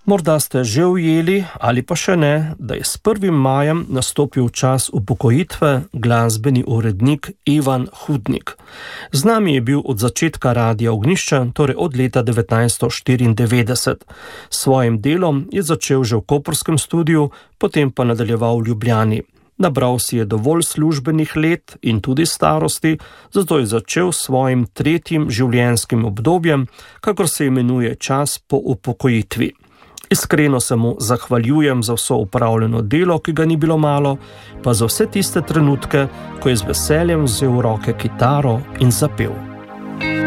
Morda ste že ujeli ali pa še ne, da je s 1. majem nastopil čas upokojitve glasbeni urednik Ivan Hudnik. Z nami je bil od začetka Radia Ognjišče, torej od leta 1994. S svojim delom je začel že v koprskem studiu, potem pa nadaljeval v Ljubljani. Nabral si je dovolj službenih let in tudi starosti, zato je začel s svojim 3. življenjskim obdobjem, kakor se imenuje čas po upokojitvi. Iskreno se mu zahvaljujem za vso opravljeno delo, ki ga ni bilo malo, pa za vse tiste trenutke, ko je z veseljem vzel v roke kitaro in zapel.